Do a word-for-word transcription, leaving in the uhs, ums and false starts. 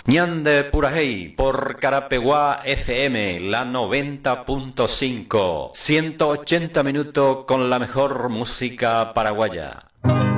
Ñande Purajey por Carapeguá F M, la noventa punto cinco. ciento ochenta minutos con la mejor música paraguaya.